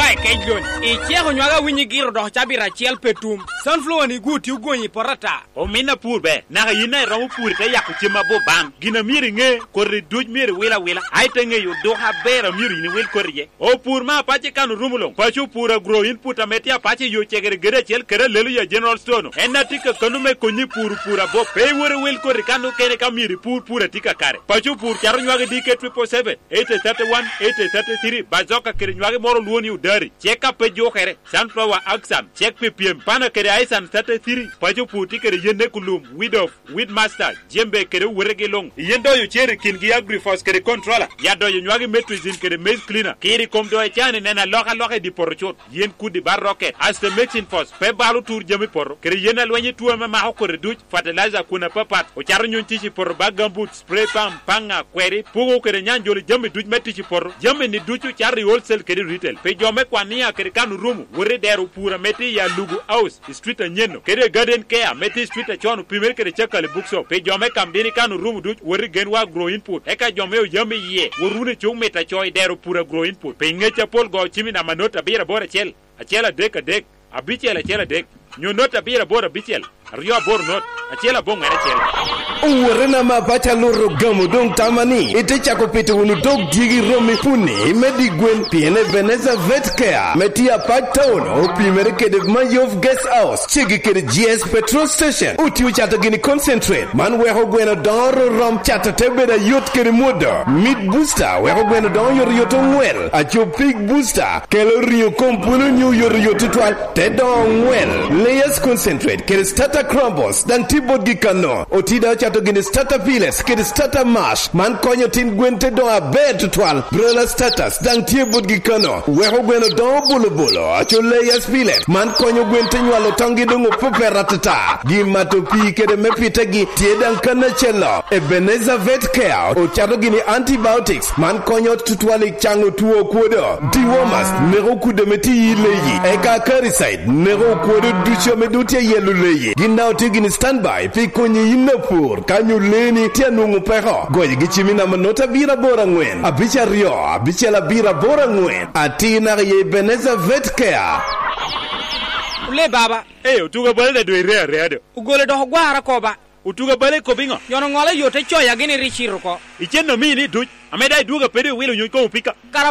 Why kejon? Ichego nywaga winyi giro do chabira chiel petum. Sunflower ni guti ugonyi porata. O mina pur be. Na yina ramu pur te yakuchima bo bam. Gina miri nge korri duj miri wila. Aite nge yu doha bera miri ni wil korriye. O pur ma pachi kanu rumulong. Pachu pura grow input ametia pachi yu chegere gere chel kere lelu ya general stone. Enna tika kanume konyi pura bo. Pei wore wil korri kanu kene kamiri pura tika kare. Pachu pur karo nywaga DK 777. 831 833. Bazoka kere nywaga moro luoni udari. Cheka pejo kere. Sunflower aksam. Chek ppm. Pana kere aisan 33. Pachu pur tikere yende kulum. Weed master. Jembe kere urege long. Yendo yu chere kingi agriforce kere controller. Yado yu nywaga metrizin kere maize cleaner. Kiri komdo e chane nena loka di porochot. Yen kudi bar rocket. As the mixing force. Pe balu tur jami poro. Kere yena lwenye tuwa mama hoko reduch. Fertilizer kuna papat. O charo nyon tichi poro bagambut. Spray pump. Panga query. Pugo kere nyanjoli jami duch metichi poro. Jami ni duchu chari wholesale kere retail. Pe jome kwa niya kere kanu rumu. Wore deru pura meti ya lugu house. Street a nyeno. Kere garden care. Meti street a chonu. Pimer kere chakale bookso. Pe jome kamdini kanu rumu duch. Wore genwa grow input. Eka jome yo yami ye. Worune chung meta choy deru pura grow input. Pe ngecha pol go chimi na manota bira bora chel. Achela dek a dek. Abichel achela dek. Nyo nota bira bora bichel. Rio bor not. Achela bonga chel. Uwarena mapata loro gamu dong tamani. Ite chako pete unu dog digi romi puni. Medi gwen piene Veneza Vet Care. Metia pata uno. Pimere kede Mayov Guest House. Chigi kede GS Petrol Station. Uti uchata gini concentrate. Man weho gweno doro rom chata tebeda yot kede muda. Meat booster. Weho gweno don yor yoto well. Acho pig booster. Kelo rio kompuno nyu yor yoto twal. Te don well. Layers concentrate. Kede starter crumbles. Dan tibot gikano. Otida chato gini starter peelers. Kede starter mash. Man konyo tin gwente don a bed to twal. Broiler starters. Dan tibot gikano. Weho gweno don bolo. Acho layers peelet. Man konyo gwente nyualo tangi dungo pupe ratata. Gimato pi kede mepite gi. Tiedan kana chelo. Ebenezer Vet Care. Ochato gini antibiotics. Man konyo tutwali chango tuo kuodo. Dewormers. Nero kude meti yileyi. Eka caricide. Nero kuodo ducho medutia yelu leyi. Ginao tigini standby. Pi konyi inapur. Kanyo leni tia nungu peho. Goyi gichimina manota bira bora ngwen. Abicha rio. Abicha la bira bora ngwen. Atina ye Ebenezer Vet Care. Ule baba. Utuga bale do ire. Ugole do gwara koba. Utuga bale ko bingo. Yono ngola yote choya gini richiro ko. Icheno mini duch. Ameda duga pede wilo nyuko upika.